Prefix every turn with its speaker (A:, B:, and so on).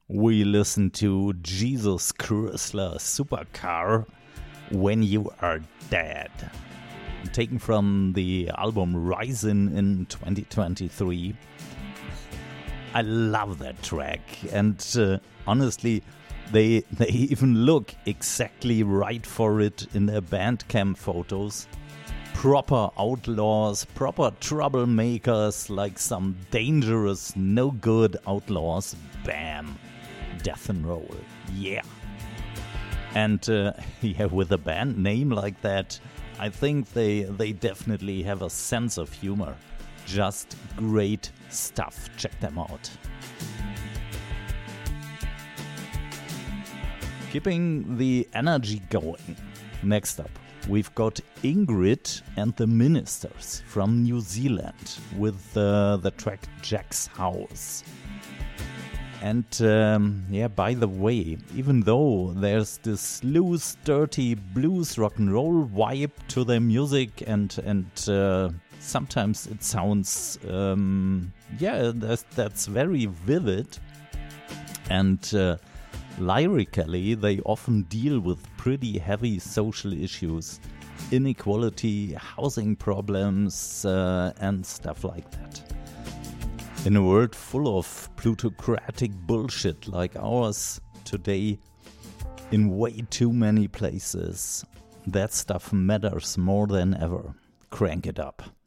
A: We listen to Jesus Chrysler Supercar, When You Are Dead, taken from the album Rising in 2023. I love that track, and honestly, they even look exactly right for it in their Bandcamp photos. Proper outlaws, proper troublemakers, like some dangerous, no-good outlaws. Bam! Death and roll. Yeah. And yeah, with a band name like that, I think they definitely have a sense of humor. Just great stuff. Check them out. Keeping the energy going. Next up, we've got Ingrid and the Ministers from New Zealand with the track Jack's House. And yeah, by the way, even though there's this loose, dirty blues rock and roll vibe to their music, and sometimes it sounds yeah, that's very vivid, and lyrically they often deal with pretty heavy social issues, inequality, housing problems, and stuff like that. In a world full of plutocratic bullshit like ours today, in way too many places, that stuff matters more than ever. Crank it up.